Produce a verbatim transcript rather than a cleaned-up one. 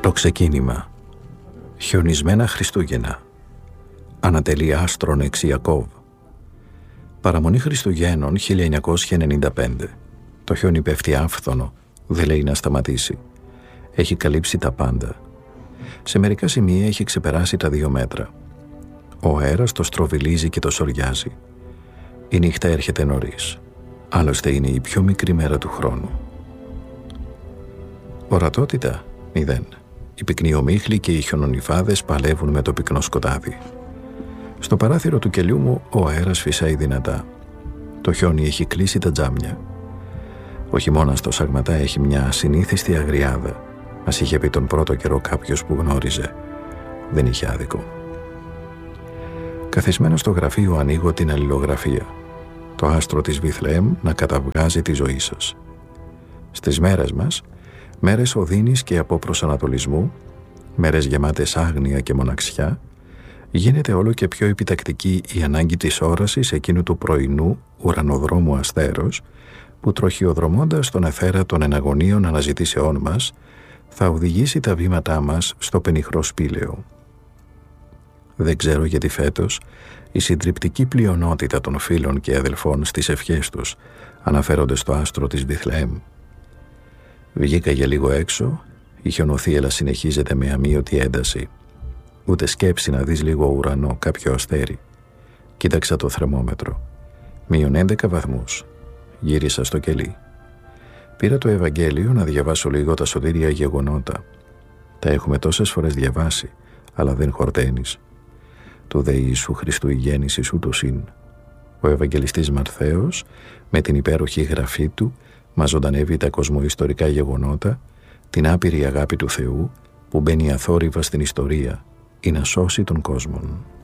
Προξεκίνημα. Χιονισμένα Χριστούγεννα. Ανατελεί άστρον εξ Ιακώβ. Παραμονή Χριστουγέννων χίλια εννιακόσια ενενήντα πέντε. Το χιόνι πέφτει άφθονο, δεν λέει να σταματήσει. Έχει καλύψει τα πάντα. Σε μερικά σημεία έχει ξεπεράσει τα δύο μέτρα. Ο αέρας το στροβιλίζει και το σωριάζει. Η νύχτα έρχεται νωρίς. Άλλωστε είναι η πιο μικρή μέρα του χρόνου. Ορατότητα μηδέν. Οι πυκνοί ομίχλοι και οι χιονονυφάδες παλεύουν με το πυκνό σκοτάδι. Στο παράθυρο του κελιού μου ο αέρας φυσάει δυνατά. Το χιόνι έχει κλείσει τα τζάμια. Ο χειμώνας στο Σαγματά έχει μια ασυνήθιστη αγριάδα. Μας είχε πει τον πρώτο καιρό κάποιος που γνώριζε. Δεν είχε άδικο. Καθισμένο στο γραφείο ανοίγω την αλληλογραφία. Το άστρο της Βιθλεέμ να καταβγάζει τη ζωή σας. Στις μέρες μας, μέρες οδύνης και από προσανατολισμού, μέρες γεμάτες άγνοια και μοναξιά, γίνεται όλο και πιο επιτακτική η ανάγκη της όρασης εκείνου του πρωινού ουρανοδρόμου αστέρος που τροχιοδρομώντας τον αιθέρα των εναγωνίων αναζητήσεών μας θα οδηγήσει τα βήματά μας στο πενιχρό σπήλαιο. Δεν ξέρω γιατί φέτος η συντριπτική πλειονότητα των φίλων και αδελφών στις ευχές τους αναφέρονται στο άστρο της Βιθλεέμ. Βγήκα για λίγο έξω, η χιονοθύελλα συνεχίζεται με αμύωτη ένταση. Ούτε σκέψη να δεις λίγο ουρανό, κάποιο αστέρι. Κοίταξα το θερμόμετρο. Μείον έντεκα βαθμούς. Γύρισα στο κελί. Πήρα το Ευαγγέλιο να διαβάσω λίγο τα σωτήρια γεγονότα. Τα έχουμε τόσες φορές διαβάσει, αλλά δεν χορταίνεις. Του δε Ιησού Χριστού η γέννησης ούτως είναι. Ο Ευαγγελιστής Μαρθαίος, με την υπέροχη γραφή του, μας ζωντανεύει τα κοσμοϊστορικά γεγονότα, την άπειρη αγάπη του Θεού που μπαίνει αθόρυβα στην ιστορία ή να σώσει τον κόσμο.